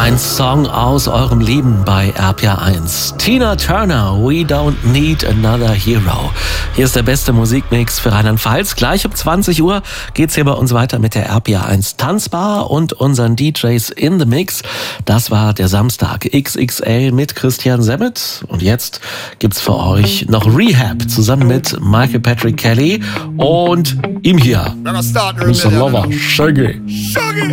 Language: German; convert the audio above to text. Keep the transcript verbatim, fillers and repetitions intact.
Ein Song aus eurem Leben bei R P R eins. Tina Turner, We Don't Need Another Hero. Hier ist der beste Musikmix für Rheinland-Pfalz. Gleich um zwanzig Uhr geht's hier bei uns weiter mit der R P R eins Tanzbar und unseren D Js in the Mix. Das war der Samstag X X L mit Christian Semmet. Und jetzt gibt's für euch noch Rehab zusammen mit Michael Patrick Kelly und ihm hier, Mister Lover, Shaggy.